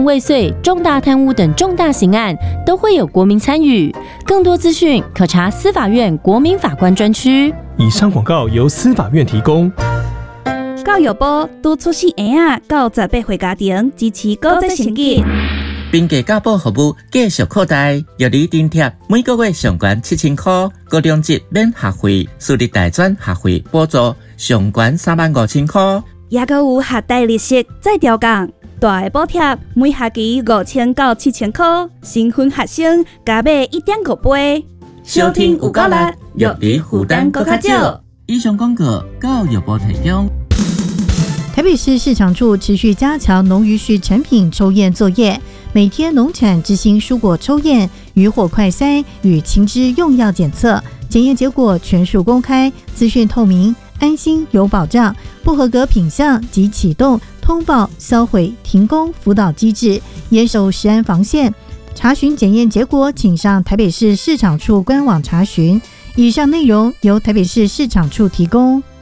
未遂、重大贪污等重大刑案，都会有国民参与。更多资讯可查司法院国民法官专区。 以上广告由司法院提供。 教育部拄出世婴到18岁家庭支持高职成绩。 并家教保服务继续扩大，药理津贴每个月上悬7000块，高中级免学费，私立大专学费补助上悬35000块， 也阁有学贷利息再调降，大的补贴每学期5000到7000块，新婚学生加买1.5倍。 收听有够力，药理负担搁较少。以上广告教育部提供。 台北市市场处持续加强农渔畜产品抽验作业，每天农产执行蔬果抽验、渔获快筛与禽只用药检测，检验结果全数公开，资讯透明，安心有保障。不合格品项即启动通报、销毁、停工辅导机制，严守食安防线。查询检验结果，请上台北市市场处官网查询。以上内容由台北市市场处提供。